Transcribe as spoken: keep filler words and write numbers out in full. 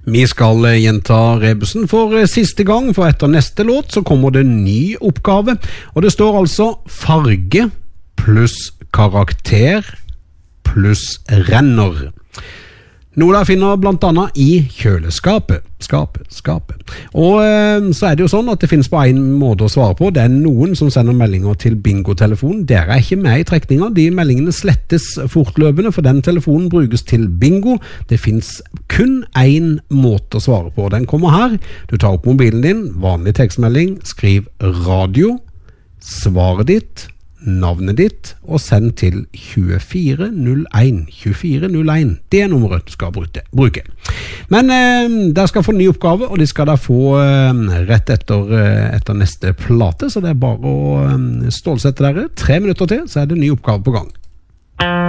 Vi skal gjenta rebusen for siste gang, for etter neste låt så kommer det en ny oppgave, og det står altså farge pluss karakter pluss renner. Noe der finner blant annet i kjøleskapet. Skapet, skapet. Og eh, så er det jo sånn at det finnes bare en måte å svare på. Det er noen som sender meldinger til bingo-telefonen. Dere er ikke med i trekninga. De meldingene slettes fortløpende, for den telefonen brukes til bingo. Det finnes kun en måte å svare på. Den kommer her. Du tar opp mobilen din, vanlig tekstmelding, skriv radio, svaret ditt, navnet ditt, og send til tjuefire null en. tjuefire null en. Det er nummeret du skal bruke. Men eh, dere skal få en ny oppgave, og de skal da få eh, rett etter, eh, etter neste plate, så det er bare å eh, stålsette dere. Tre minutter til, så er det en ny oppgave på gang.